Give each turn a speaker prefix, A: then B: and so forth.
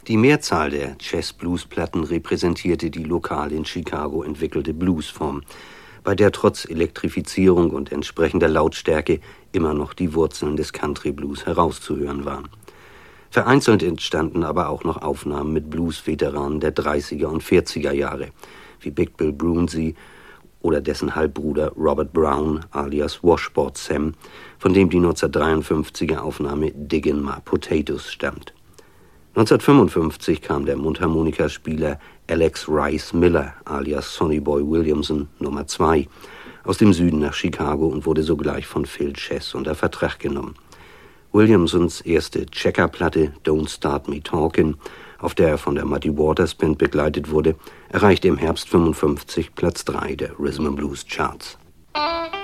A: Die Mehrzahl der Jazz-Blues-Platten repräsentierte die lokal in Chicago entwickelte Bluesform, bei der trotz Elektrifizierung und entsprechender Lautstärke immer noch die Wurzeln des Country-Blues herauszuhören waren. Vereinzelt entstanden aber auch noch Aufnahmen mit Blues-Veteranen der 30er und 40er Jahre, wie Big Bill Broonzy oder dessen Halbbruder Robert Brown alias Washboard Sam, von dem die 1953er Aufnahme Diggin' My Potatoes stammt. 1955 kam der Mundharmonikaspieler Alex Rice Miller alias Sonny Boy Williamson Nummer 2 aus dem Süden nach Chicago und wurde sogleich von Phil Chess unter Vertrag genommen. Williamsons erste Checker-Platte Don't Start Me Talkin', auf der er von der Muddy Waters Band begleitet wurde, erreichte im Herbst 1955 Platz 3 der Rhythm & Blues Charts.